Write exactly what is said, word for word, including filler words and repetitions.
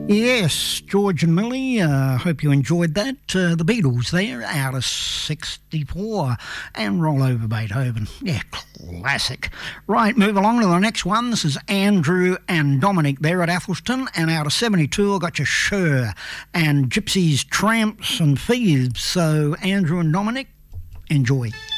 Yes, George and Millie, uh, hope you enjoyed that. Uh, the Beatles there, out of sixty-four, and Roll Over Beethoven. Yeah, classic. Right, move along to the next one. This is Andrew and Dominic there at Athelston, and out of seventy-two, I got you Sure, and Gypsies, Tramps and Thieves. So, Andrew and Dominic, enjoy.